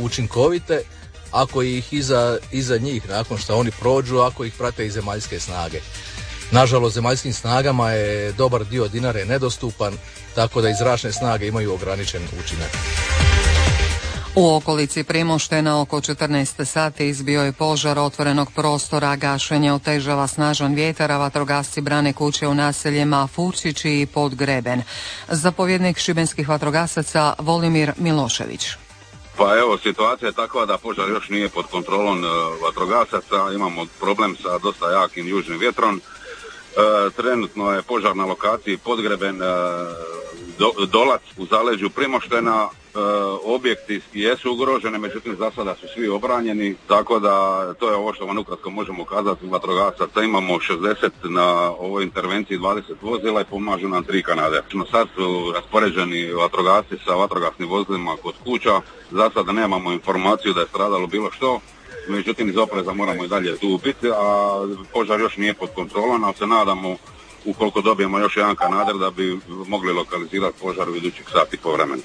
učinkovite ako ih iza njih, nakon što oni prođu, ako ih prate i zemaljske snage. Nažalost, zemaljskim snagama je dobar dio Dinare nedostupan, tako da i zračne snage imaju ograničen učinak. U okolici Primoštena oko 14 sati izbio je požar otvorenog prostora, gašenje otežava snažan vjetar, a vatrogasci brane kuće u naseljima Furčići i Podgreben. Zapovjednik šibenskih vatrogasaca Volimir Milošević. Pa evo, situacija je takva da požar još nije pod kontrolom vatrogasaca, imamo problem sa dosta jakim južnim vjetrom. Trenutno je požar na lokaciji Podgreben, Dolac u zaleđu Primoštena. Objekti jesu ugroženi, međutim za sada su svi obranjeni, tako da to je ovo što vam ukratko možemo kazati. Vatrogasaca imamo 60 na ovoj intervenciji, 20 vozila i pomažu nam 3 kanade. Sad su raspoređeni vatrogasci sa vatrogasnim vozilima kod kuća, za sada nemamo informaciju da je stradalo bilo što, međutim iz opreza moramo i dalje tu biti, a požar još nije pod kontrolom, ali se nadamo ukoliko dobijemo još jedan kanader da bi mogli lokalizirati požar u idućih sati po vremenu.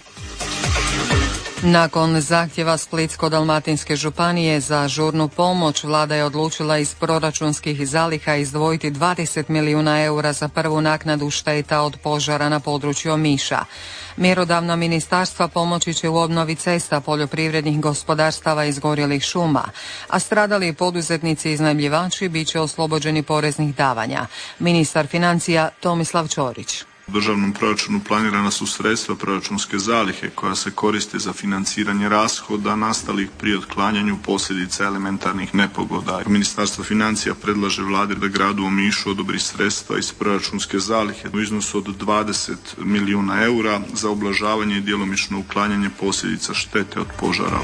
Nakon zahtjeva Splitsko-dalmatinske županije za žurnu pomoć, vlada je odlučila iz proračunskih zaliha izdvojiti 20 milijuna eura za prvu naknadu šteta od požara na području Omiša. Mjerodavna ministarstva pomoći će u obnovi cesta, poljoprivrednih gospodarstava i izgorjelih šuma, a stradali poduzetnici i iznajmljivači bit će oslobođeni poreznih davanja. Ministar financija Tomislav Ćorić. U državnom proračunu planirana su sredstva proračunske zalihe koja se koriste za financiranje rashoda nastalih pri otklanjanju posljedica elementarnih nepogoda. Ministarstvo financija predlaže vladi da gradu Omišu odobri sredstva iz proračunske zalihe u iznosu od 20 milijuna eura za ublažavanje i djelomično uklanjanje posljedica štete od požara.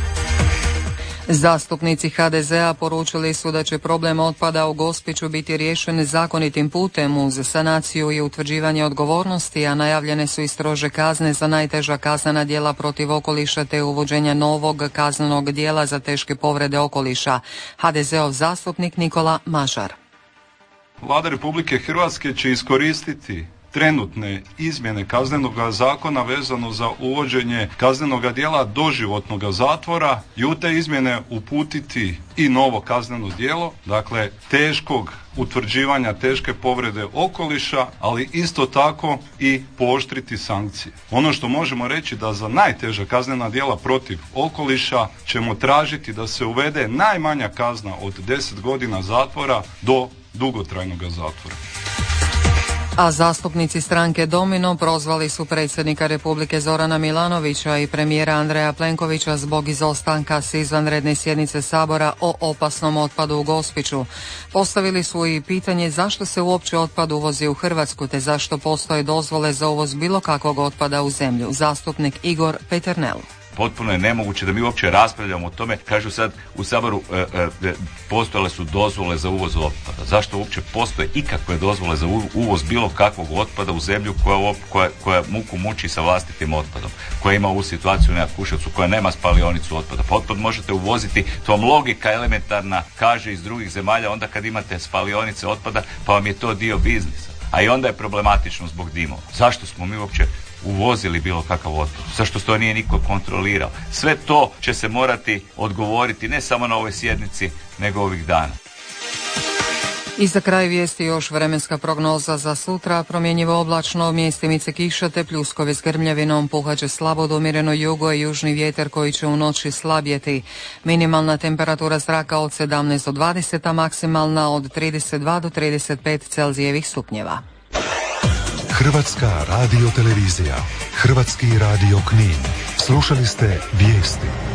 Zastupnici HDZ-a poručili su da će problem otpada u Gospiću biti riješen zakonitim putem uz sanaciju i utvrđivanje odgovornosti, a najavljene su i strože kazne za najteža kaznena djela protiv okoliša te uvođenja novog kaznenog djela za teške povrede okoliša. HDZ-ov zastupnik Nikola Mažar. Vlada Republike Hrvatske će iskoristiti trenutne izmjene kaznenog zakona vezano za uvođenje kaznenog djela doživotnog zatvora i u te izmjene uputiti i novo kazneno djelo, dakle teškog utvrđivanja teške povrede okoliša, ali isto tako i pooštriti sankcije. Ono što možemo reći da za najteža kaznena djela protiv okoliša ćemo tražiti da se uvede najmanja kazna od 10 godina zatvora do dugotrajnog zatvora. A zastupnici stranke Domino prozvali su predsjednika Republike Zorana Milanovića i premijera Andreja Plenkovića zbog izostanka s izvanredne sjednice Sabora o opasnom otpadu u Gospiću. Postavili su i pitanje zašto se uopće otpad uvozi u Hrvatsku te zašto postoje dozvole za uvoz bilo kakvog otpada u zemlju. Zastupnik Igor Peternel. Potpuno je nemoguće da mi uopće raspravljamo o tome. Kažu sad u Saboru postojale su dozvole za uvoz otpada. Zašto uopće postoje ikakve dozvole za uvoz bilo kakvog otpada u zemlju koja muku muči sa vlastitim otpadom, koja ima ovu situaciju na Jakuševcu, koja nema spalionicu otpada. Pa otpad možete uvoziti, to vam logika elementarna kaže iz drugih zemalja, onda kad imate spalionice otpada pa vam je to dio biznisa. A i onda je problematično zbog dimova. Zašto smo mi uopće uvozili bilo kakav otpad? Zašto to nije niko kontrolirao? Sve to će se morati odgovoriti ne samo na ovoj sjednici, nego ovih dana. I za kraj vijesti još vremenska prognoza za sutra. Promjenjivo oblačno, mjestimice kiša te pljuskovi s grmljavinom, puhaće slabo do umjereno jugo i južni vjetar koji će u noći slabjeti. Minimalna temperatura zraka od 17 do 20, a maksimalna od 32 do 35 Celzijevih stupnjeva. Hrvatska radiotelevizija, Hrvatski radio Knin. Slušali ste vijesti.